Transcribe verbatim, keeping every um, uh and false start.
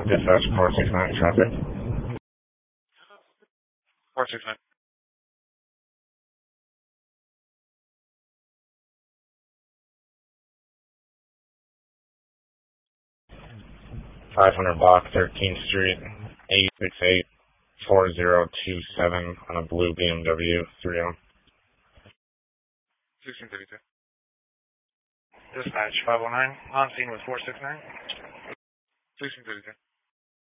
Dispatch four six nine traffic. four six nine. five hundred block, thirteenth Street, eight six eight, four zero two seven on a blue B M W three M. sixteen thirty-two. Dispatch five oh nine, on scene with four six nine. sixteen thirty-two.